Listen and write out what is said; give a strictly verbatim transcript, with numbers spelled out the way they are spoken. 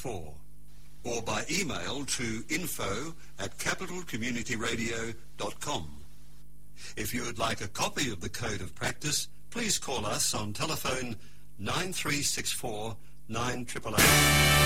four, or by email to info at capital community radio dot com. If you would like a copy of the Code of Practice, please call us on telephone nine three six four nine eight eight eight.